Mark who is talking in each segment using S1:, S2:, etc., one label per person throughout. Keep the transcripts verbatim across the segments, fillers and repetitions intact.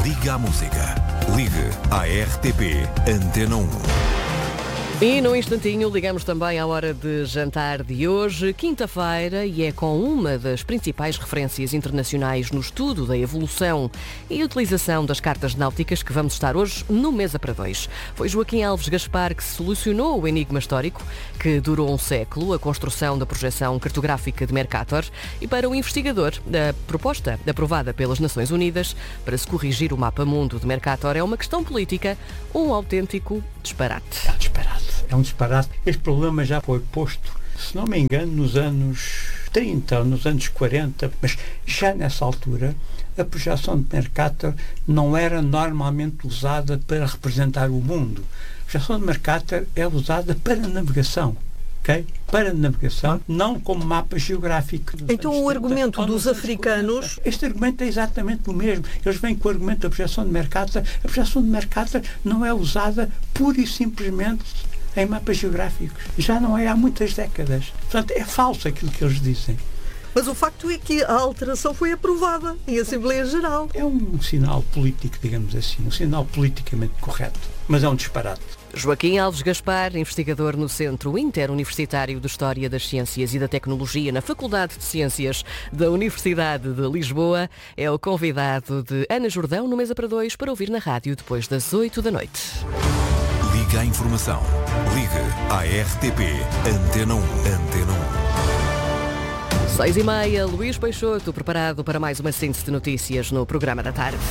S1: Liga à música. Ligue à R T P Antena um.
S2: E num instantinho ligamos também à hora de jantar de hoje, quinta-feira, e é com uma das principais referências internacionais no estudo da evolução e utilização das cartas náuticas que vamos estar hoje no Mesa para Dois. Foi Joaquim Alves Gaspar que solucionou o enigma histórico, que durou um século, a construção da projeção cartográfica de Mercator, e para o investigador, a proposta aprovada pelas Nações Unidas para se corrigir o mapa-mundo de Mercator é uma questão política, um autêntico disparate.
S3: É um disparate. É um disparate. Este problema já foi posto, se não me engano, nos anos trinta, nos anos quarenta, mas já nessa altura a projeção de Mercator não era normalmente usada para representar o mundo. A projeção de Mercator é usada para navegação. Okay? Para navegação, não como mapa geográfico.
S4: Então o argumento dos africanos...
S3: Este argumento é exatamente o mesmo. Eles vêm com o argumento da projeção de Mercator. A projeção de Mercator não é usada pura e simplesmente em mapas geográficos. Já não é há muitas décadas. Portanto, é falso aquilo que eles dizem.
S4: Mas o facto é que a alteração foi aprovada em Assembleia Geral.
S3: É um sinal político, digamos assim, um sinal politicamente correto, mas é um disparate.
S2: Joaquim Alves Gaspar, investigador no Centro Interuniversitário de História das Ciências e da Tecnologia na Faculdade de Ciências da Universidade de Lisboa, é o convidado de Ana Jordão no Mesa para Dois para ouvir na rádio depois das oito da noite.
S1: Liga à informação. Ligue à R T P Antena um. Antena um.
S2: Seis e meia, Luís Peixoto, preparado para mais uma síntese de notícias no programa da tarde.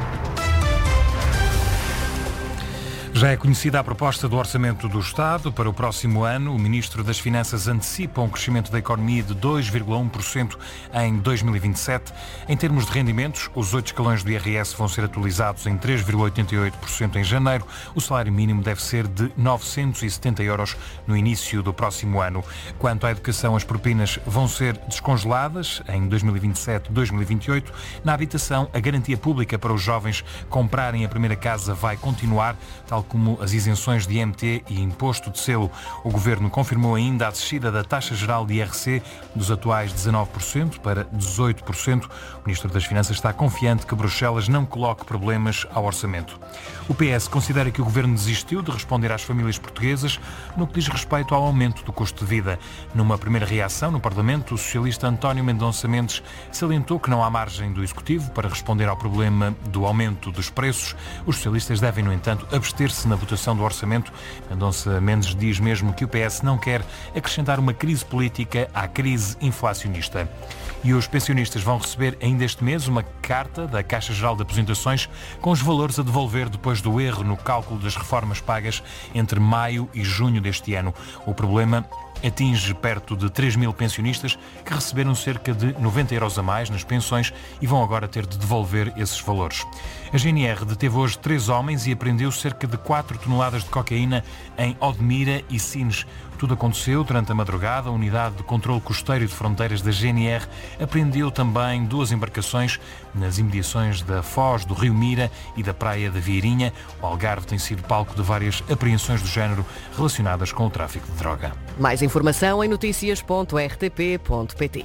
S5: Já é conhecida a proposta do Orçamento do Estado para o próximo ano. O Ministro das Finanças antecipa um crescimento da economia de dois vírgula um por cento em dois mil e vinte e sete. Em termos de rendimentos, os oito escalões do I R S vão ser atualizados em três vírgula oitenta e oito por cento em janeiro. O salário mínimo deve ser de novecentos e setenta euros no início do próximo ano. Quanto à educação, as propinas vão ser descongeladas em dois mil e vinte e sete a dois mil e vinte e oito. Na habitação, a garantia pública para os jovens comprarem a primeira casa vai continuar, tal como as isenções de I M T e imposto de selo. O Governo confirmou ainda a descida da taxa geral de I R C dos atuais dezanove por cento para dezoito por cento. O Ministro das Finanças está confiante que Bruxelas não coloque problemas ao orçamento. O P S considera que o Governo desistiu de responder às famílias portuguesas no que diz respeito ao aumento do custo de vida. Numa primeira reação no Parlamento, o socialista António Mendonça Mendes salientou que não há margem do Executivo para responder ao problema do aumento dos preços. Os socialistas devem, no entanto, abster-se na votação do orçamento. Mendonça Mendes diz mesmo que o P S não quer acrescentar uma crise política à crise inflacionista. E os pensionistas vão receber ainda este mês uma carta da Caixa Geral de Aposentações com os valores a devolver depois do erro no cálculo das reformas pagas entre maio e junho deste ano. O problema atinge perto de três mil pensionistas que receberam cerca de noventa euros a mais nas pensões e vão agora ter de devolver esses valores. A G N R deteve hoje três homens e apreendeu cerca de quatro toneladas de cocaína em Odmira e Sines. Tudo aconteceu durante a madrugada. A Unidade de Controlo Costeiro e de Fronteiras da G N R apreendeu também duas embarcações nas imediações da Foz, do Rio Mira e da Praia da Vieirinha. O Algarve tem sido palco de várias apreensões do género relacionadas com o tráfico de droga.
S2: Mais informação em notícias ponto r t p ponto p t.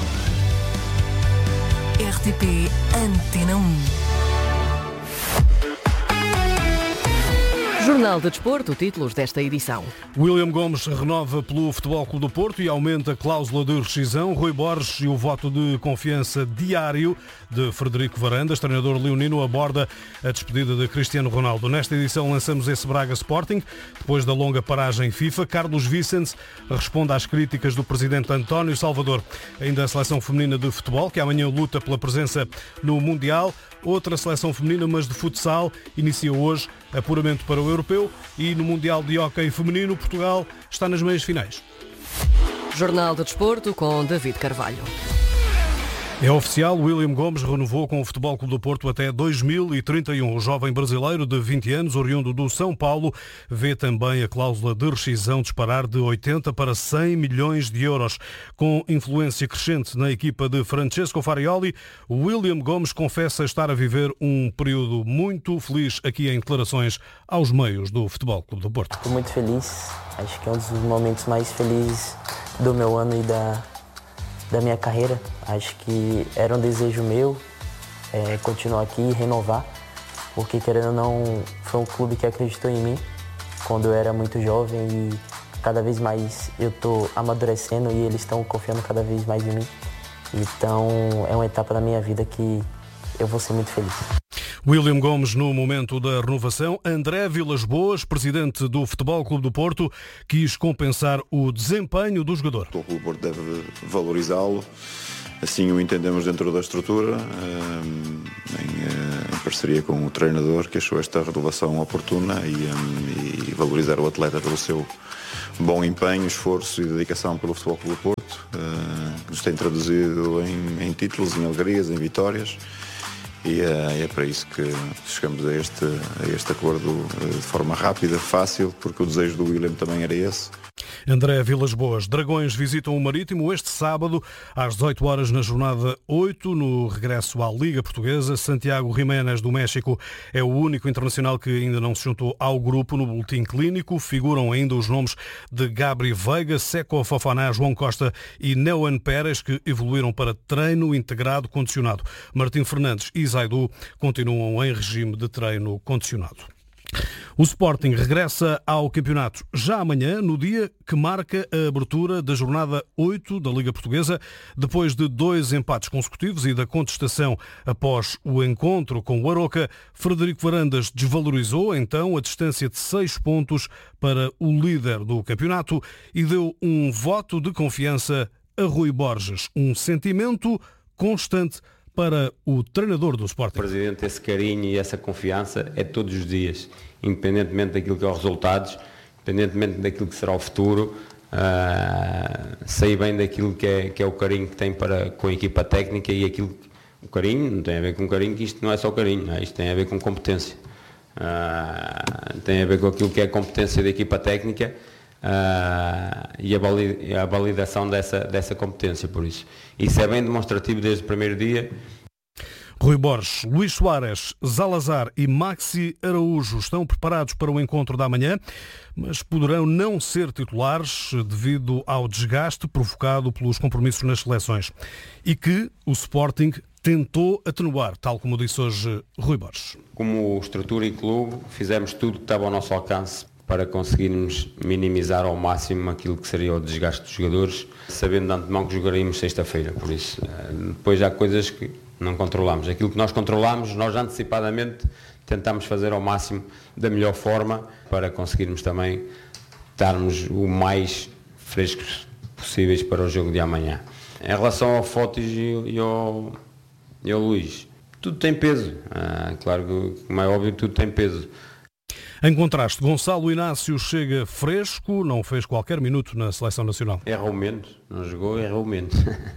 S6: R T P Antena um.
S2: Jornal de Desporto, títulos desta edição.
S7: William Gomes renova pelo Futebol Clube do Porto e aumenta a cláusula de rescisão. Rui Borges e o voto de confiança diário de Frederico Varandas, treinador leonino, aborda a despedida de Cristiano Ronaldo. Nesta edição lançamos esse Braga Sporting. Depois da longa paragem FIFA, Carlos Vicente responde às críticas do presidente António Salvador. Ainda a seleção feminina de futebol, que amanhã luta pela presença no Mundial. Outra seleção feminina, mas de futsal, inicia hoje apuramento para o Europeu e no Mundial de Hóquei Feminino, Portugal está nas meias finais.
S2: Jornal de Desporto com David Carvalho.
S7: É oficial, William Gomes renovou com o Futebol Clube do Porto até dois mil e trinta e um. O jovem brasileiro de vinte anos, oriundo do São Paulo, vê também a cláusula de rescisão disparar de oitenta para cem milhões de euros. Com influência crescente na equipa de Francesco Farioli, William Gomes confessa estar a viver um período muito feliz aqui em declarações aos meios do Futebol Clube do Porto.
S8: Estou muito feliz, acho que é um dos momentos mais felizes do meu ano e da... da minha carreira. Acho que era um desejo meu é, continuar aqui e renovar. porque querendo ou não, foi um clube que acreditou em mim quando eu era muito jovem e cada vez mais eu estou amadurecendo e eles estão confiando cada vez mais em mim. Então é uma etapa da minha vida que eu vou ser muito feliz.
S7: William Gomes no momento da renovação. André Vilas-Boas, presidente do Futebol Clube do Porto, quis compensar o desempenho do jogador.
S9: O Clube do Porto deve valorizá-lo, assim o entendemos dentro da estrutura, em, em parceria com o treinador que achou esta renovação oportuna e, e valorizar o atleta pelo seu bom empenho, esforço e dedicação pelo Futebol Clube do Porto, que nos tem traduzido em, em títulos, em alegrias, em vitórias. E é, é para isso que chegamos a este, a este acordo de forma rápida, fácil, porque o desejo do William também era esse.
S7: André Vilas-Boas. Dragões visitam o Marítimo este sábado às dezoito horas na jornada oito, no regresso à Liga Portuguesa. Santiago Jiménez do México é o único internacional que ainda não se juntou ao grupo no boletim clínico. Figuram ainda os nomes de Gabri Veiga, Seco Fofana, João Costa e Neuan Pérez, que evoluíram para treino integrado condicionado. Martim Fernandes e Zaidu continuam em regime de treino condicionado. O Sporting regressa ao campeonato já amanhã, no dia que marca a abertura da jornada oito da Liga Portuguesa, depois de dois empates consecutivos e da contestação após o encontro com o Aroca. Frederico Varandas desvalorizou então a distância de seis pontos para o líder do campeonato e deu um voto de confiança a Rui Borges, um sentimento constante para o treinador do Sporting.
S10: Presidente, esse carinho e essa confiança é todos os dias, independentemente daquilo que é os resultados, independentemente daquilo que será o futuro, uh, sei bem daquilo que é, que é o carinho que tem para, com a equipa técnica e aquilo, o carinho não tem a ver com carinho, que isto não é só carinho, não é? Isto tem a ver com competência, uh, tem a ver com aquilo que é a competência da equipa técnica. Uh, e a, valid, a validação dessa, dessa competência, por isso. Isso é bem demonstrativo desde o primeiro dia.
S7: Rui Borges, Luís Soares, Zalazar e Maxi Araújo estão preparados para o encontro da manhã, mas poderão não ser titulares devido ao desgaste provocado pelos compromissos nas seleções e que o Sporting tentou atenuar, tal como disse hoje Rui Borges.
S10: Como estrutura e clube, fizemos tudo que estava ao nosso alcance para conseguirmos minimizar ao máximo aquilo que seria o desgaste dos jogadores, sabendo de antemão que jogaríamos sexta-feira. Por isso, depois há coisas que não controlamos. Aquilo que nós controlamos, nós antecipadamente tentamos fazer ao máximo da melhor forma para conseguirmos também estarmos o mais frescos possíveis para o jogo de amanhã. Em relação ao Fotis e ao, e ao Luís, tudo tem peso. Ah, claro que, como é óbvio, tudo tem peso.
S7: Em contraste, Gonçalo Inácio chega fresco, não fez qualquer minuto na Seleção Nacional.
S10: Errou menos, não jogou, errou menos.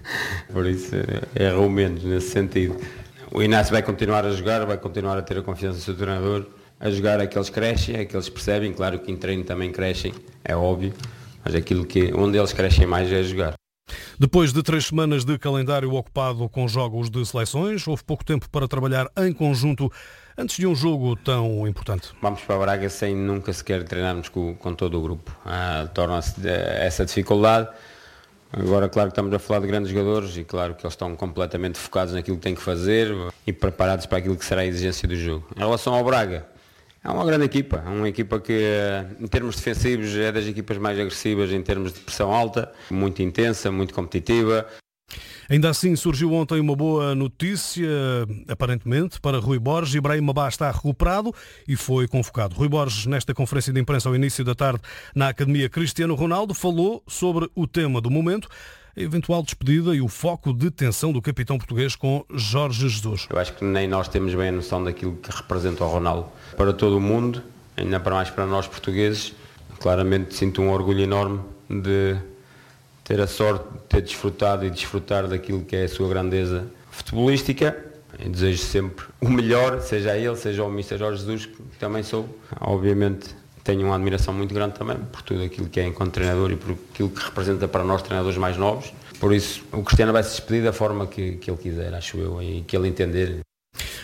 S10: Por isso, errou menos nesse sentido. O Inácio vai continuar a jogar, vai continuar a ter a confiança do seu treinador. A jogar é que eles crescem, é que eles percebem. Claro que em treino também crescem, é óbvio. Mas aquilo que, onde eles crescem mais é a jogar.
S7: Depois de três semanas de calendário ocupado com jogos de seleções, houve pouco tempo para trabalhar em conjunto antes de um jogo tão importante.
S10: Vamos para Braga sem nunca sequer treinarmos com, com todo o grupo. Ah, torna-se essa dificuldade. Agora, claro que estamos a falar de grandes jogadores e claro que eles estão completamente focados naquilo que têm que fazer e preparados para aquilo que será a exigência do jogo. Em relação ao Braga, é uma grande equipa, é uma equipa que em termos defensivos é das equipas mais agressivas em termos de pressão alta, muito intensa, muito competitiva.
S7: Ainda assim, surgiu ontem uma boa notícia, aparentemente, para Rui Borges. Ibrahim Mabá está recuperado e foi convocado. Rui Borges, nesta conferência de imprensa ao início da tarde na Academia Cristiano Ronaldo, falou sobre o tema do momento, a eventual despedida e o foco de tensão do capitão português com Jorge Jesus.
S10: Eu acho que nem nós temos bem a noção daquilo que representa o Ronaldo para todo o mundo, ainda para mais para nós portugueses. Claramente sinto um orgulho enorme de ter a sorte de ter desfrutado e desfrutar daquilo que é a sua grandeza futebolística. Eu desejo sempre o melhor, seja ele, seja o mister Jorge Jesus, que também sou. Obviamente tenho uma admiração muito grande também por tudo aquilo que é enquanto treinador e por aquilo que representa para nós treinadores mais novos. Por isso, o Cristiano vai se despedir da forma que, que ele quiser, acho eu, e que ele entender.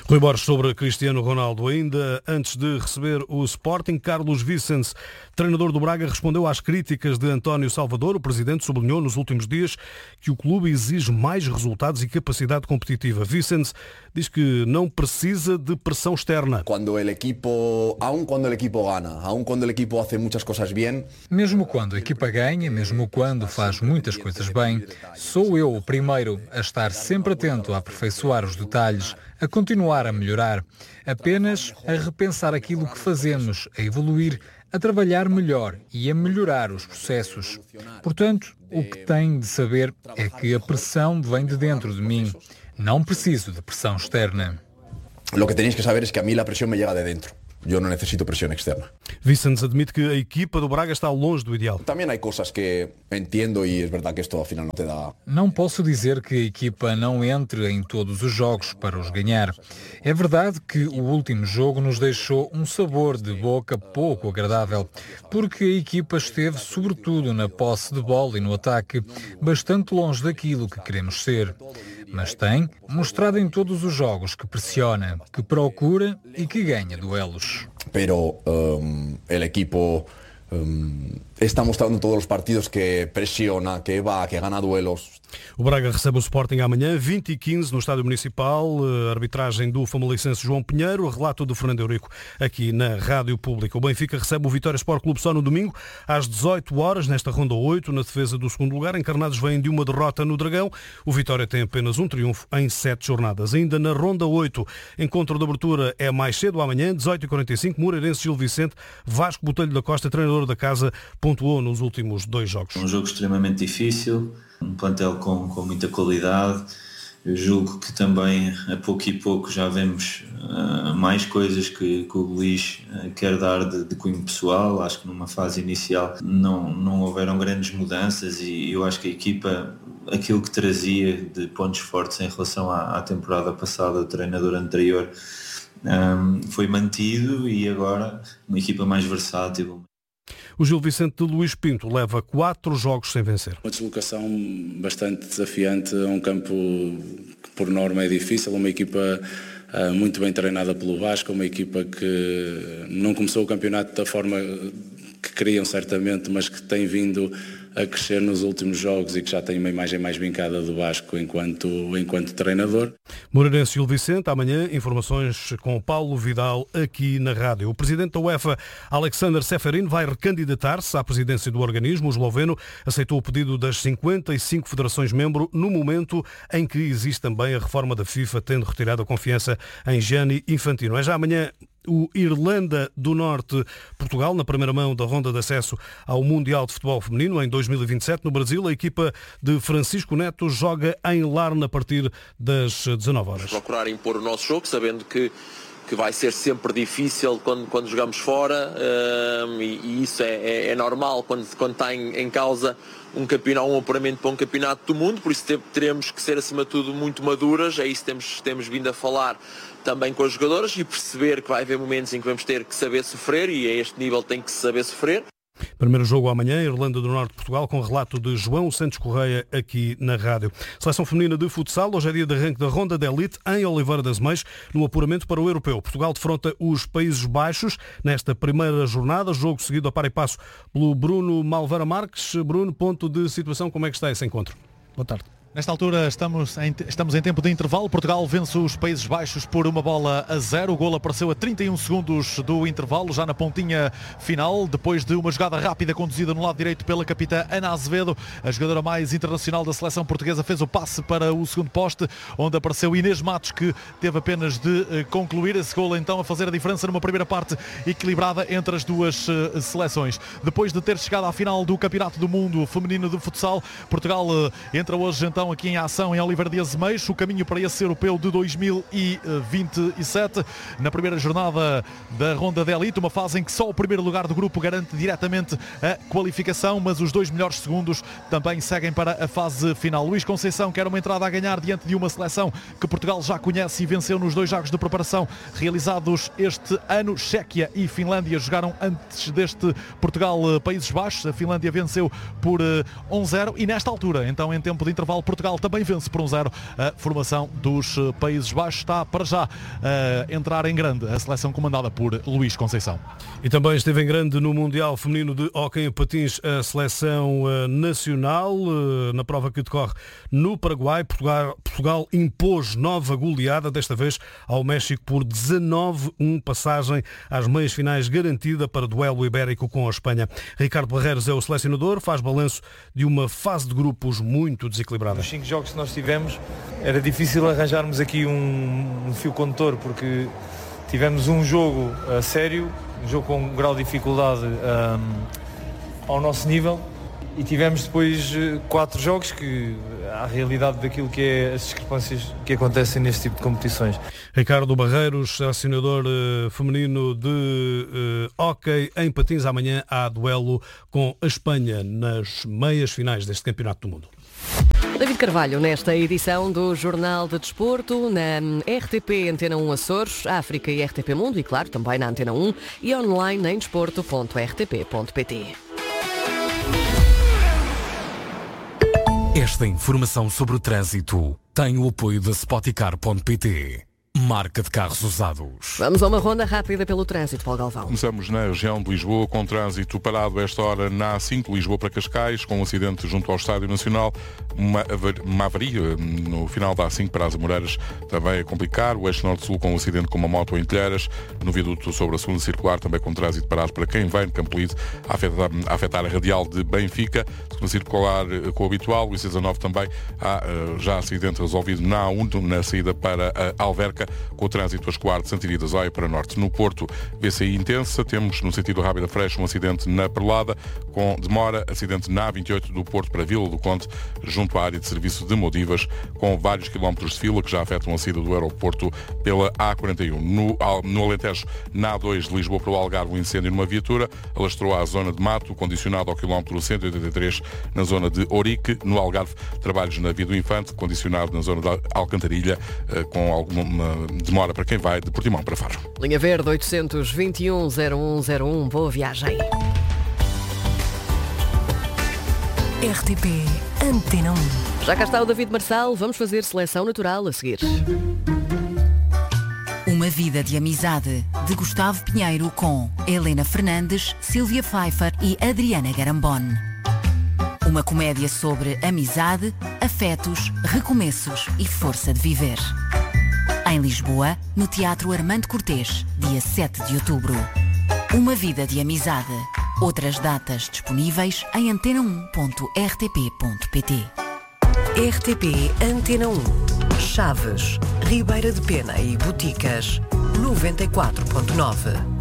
S7: Rui Borges sobre Cristiano Ronaldo. Ainda antes de receber o Sporting, Carlos Vicens, treinador do Braga, respondeu às críticas de António Salvador. O presidente sublinhou nos últimos dias que o clube exige mais resultados e capacidade competitiva. Vicens diz que não precisa de pressão externa.
S11: Quando o equipo, aun quando o equipo gana, aun quando o equipo faz muitas coisas bem,
S12: mesmo quando a equipa ganha, mesmo quando faz muitas coisas bem, sou eu o primeiro a estar sempre atento a aperfeiçoar os detalhes, a continuar a melhorar, apenas a repensar aquilo que fazemos, a evoluir, a trabalhar melhor e a melhorar os processos. Portanto, o que tem de saber é que a pressão vem de dentro de mim. Não preciso de pressão externa.
S11: O que tenéis que saber é que a mim a pressão me chega de dentro. Eu não necessito pressão externa.
S7: Vicens admite que a equipa do Braga está longe do ideal.
S11: Também há coisas que entendo e é verdade que isto afinal não te dá.
S12: Não posso dizer que a equipa não entre em todos os jogos para os ganhar. É verdade que o último jogo nos deixou um sabor de boca pouco agradável, porque a equipa esteve sobretudo na posse de bola e no ataque, bastante longe daquilo que queremos ser. Mas tem mostrado em todos os jogos que pressiona, que procura e que ganha duelos.
S11: Pero um, el equipo um, está mostrando todos os partidos que pressiona, que va, que gana duelos.
S7: O Braga recebe o Sporting amanhã, vinte e quinze, no Estádio Municipal. Arbitragem do famalicense João Pinheiro. Relato do Fernando Eurico aqui na Rádio Pública. O Benfica recebe o Vitória Sport Clube só no domingo, às dezoito horas, nesta ronda oito, na defesa do segundo lugar. Encarnados vêm de uma derrota no Dragão. O Vitória tem apenas um triunfo em sete jornadas. Ainda na ronda oito, encontro de abertura é mais cedo amanhã, dezoito e quarenta e cinco, Moreirense Gil Vicente. Vasco Botelho da Costa, treinador da casa, pontuou nos últimos dois jogos.
S13: Um jogo extremamente difícil, um plantel com, com muita qualidade. Eu julgo que também a pouco e pouco já vemos uh, mais coisas que, que o Luís uh, quer dar de, de cunho pessoal. Acho que numa fase inicial não, não houveram grandes mudanças e eu acho que a equipa, aquilo que trazia de pontos fortes em relação à, à temporada passada do treinador anterior, um, foi mantido e agora uma equipa mais versátil.
S7: O Gil Vicente de Luís Pinto leva quatro jogos sem vencer.
S14: Uma deslocação bastante desafiante, um campo que por norma é difícil, uma equipa uh, muito bem treinada pelo Vasco, uma equipa que não começou o campeonato da forma que queriam certamente, mas que tem vindo a crescer nos últimos jogos e que já tem uma imagem mais vincada do Vasco enquanto, enquanto treinador.
S7: Moreirense e Gil Vicente, amanhã informações com Paulo Vidal aqui na rádio. O presidente da UEFA, Alexander Seferin, vai recandidatar-se à presidência do organismo. O esloveno aceitou o pedido das cinquenta e cinco federações-membro no momento em que existe também a reforma da FIFA, tendo retirado a confiança em Gianni Infantino. É já amanhã o Irlanda do Norte-Portugal, na primeira mão da ronda de acesso ao Mundial de Futebol Feminino em dois mil e vinte e sete. No Brasil, a equipa de Francisco Neto joga em Larne a partir das dezanove horas.
S15: Procurar impor o nosso jogo, sabendo que, que vai ser sempre difícil quando, quando jogamos fora, um, e, e isso é, é, é normal quando, quando está em, em causa um campeonato, um apuramento para um campeonato do mundo, por isso teremos que ser acima de tudo muito maduras. É isso que temos, temos vindo a falar também com as jogadoras e perceber que vai haver momentos em que vamos ter que saber sofrer e a este nível tem que saber sofrer.
S7: Primeiro jogo amanhã, Irlanda do Norte-Portugal, com relato de João Santos Correia aqui na rádio. Seleção feminina de futsal, hoje é dia de arranque da Ronda de Elite em Oliveira das Meias, no apuramento para o Europeu. Portugal defronta os Países Baixos nesta primeira jornada, jogo seguido a par e passo pelo Bruno Malveira Marques. Bruno, ponto de situação, como é que está esse encontro? Boa tarde.
S16: Nesta altura estamos em, estamos em tempo de intervalo. Portugal vence os Países Baixos por uma bola a zero. O golo apareceu a trinta e um segundos do intervalo, já na pontinha final, depois de uma jogada rápida conduzida no lado direito pela capitã Ana Azevedo. A jogadora mais internacional da seleção portuguesa fez o passe para o segundo poste, onde apareceu Inês Matos, que teve apenas de uh, concluir esse golo, então a fazer a diferença numa primeira parte equilibrada entre as duas uh, seleções. Depois de ter chegado à final do Campeonato do Mundo Feminino de Futsal, Portugal uh, entra hoje então aqui em ação em Oliveira de Azemeiros, o caminho para esse europeu de dois mil e vinte e sete, na primeira jornada da Ronda de Elite, uma fase em que só o primeiro lugar do grupo garante diretamente a qualificação, mas os dois melhores segundos também seguem para a fase final. Luís Conceição quer uma entrada a ganhar diante de uma seleção que Portugal já conhece e venceu nos dois jogos de preparação realizados este ano. Chequia e Finlândia jogaram antes deste Portugal-Países Baixos. A Finlândia venceu por um zero e nesta altura, então em tempo de intervalo, Portugal Portugal também vence por um zero a formação dos Países Baixos. Está para já a entrar em grande a seleção comandada por Luís Conceição.
S7: E também esteve em grande no Mundial Feminino de Hóquei em Patins a seleção nacional. Na prova que decorre no Paraguai, Portugal, Portugal impôs nova goleada, desta vez ao México por dezanove a um, passagem às meias finais garantida para duelo ibérico com a Espanha. Ricardo Barreiros é o selecionador, faz balanço de uma fase de grupos muito desequilibrada.
S17: Nos cinco jogos que nós tivemos era difícil arranjarmos aqui um, um fio condutor, porque tivemos um jogo a sério, um jogo com um grau de dificuldade um, ao nosso nível, e tivemos depois quatro jogos que há a realidade daquilo que é as discrepâncias que acontecem neste tipo de competições.
S7: Ricardo Barreiros, selecionador uh, feminino de uh, hóquei em patins. Amanhã há duelo com a Espanha nas meias finais deste Campeonato do Mundo.
S2: David Carvalho, nesta edição do Jornal de Desporto, na R T P Antena um Açores, África e R T P Mundo, e claro, também na Antena um e online em desporto ponto r t p ponto p t.
S1: Esta informação sobre o trânsito tem o apoio da Spoticar ponto p t. Marca de carros usados.
S2: Vamos a uma ronda rápida pelo trânsito, Paulo Galvão.
S18: Começamos na região de Lisboa, com trânsito parado a esta hora na A cinco, Lisboa para Cascais, com um acidente junto ao Estádio Nacional, uma, uma avaria no final da A cinco para as Amoreiras também a complicar, o eixo norte-sul com um acidente com uma moto em Telheiras, no viaduto sobre a segunda circular também com trânsito parado para quem vem de Campolide, a afetar, a afetar a radial de Benfica, segunda circular com o habitual, o I C dezanove também há já acidente resolvido na A um, na saída para a Alverca, com o trânsito a escoar de Santiria da Zóia para norte. No Porto, V C I intensa, temos no sentido Rábida Freixo um acidente na Perlada, com demora, acidente na A vinte e oito do Porto para Vila do Conde, junto à área de serviço de Modivas, com vários quilómetros de fila que já afetam a saída do aeroporto pela A quarenta e um. No, no Alentejo, na A dois de Lisboa para o Algarve, um incêndio numa viatura, alastrou à zona de Mato, condicionado ao quilómetro cento e oitenta e três na zona de Ourique. No Algarve, trabalhos na Via do Infante, condicionado na zona da Alcantarilha, com alguma demora para quem vai de Portimão para Faro.
S2: Linha Verde oitocentos e vinte e um, zero um zero um. Boa viagem.
S6: R T P Antena um.
S2: Já cá está o David Marçal. Vamos fazer seleção natural a seguir.
S19: Uma vida de amizade, de Gustavo Pinheiro, com Helena Fernandes, Sílvia Pfeiffer e Adriana Garambone. Uma comédia sobre amizade, afetos, recomeços e força de viver. Em Lisboa, no Teatro Armando Cortês, dia sete de outubro. Uma vida de amizade. Outras datas disponíveis em antena um ponto r t p ponto p t.
S6: R T P Antena um. Chaves, Ribeira de Pena e Boticas, noventa e quatro ponto nove.